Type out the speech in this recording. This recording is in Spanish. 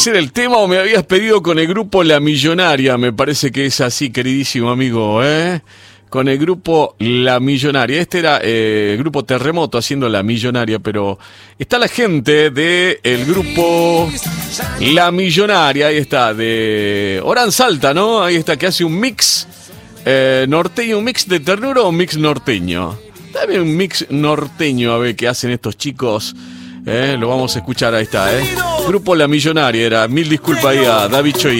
ser el tema o me habías pedido con el grupo La Millonaria? Me parece que es así, queridísimo amigo, ¿eh? Con el grupo La Millonaria. Este era el grupo Terremoto haciendo La Millonaria, pero está la gente del grupo La Millonaria, ahí está, de Orán Salta, ¿no? Ahí está, que hace un mix norteño, un mix de ternura o un mix norteño. Dame un mix norteño a ver qué hacen estos chicos. Lo vamos a escuchar, ahí está, Grupo La Millonaria era. Mil disculpas ahí a David Choi.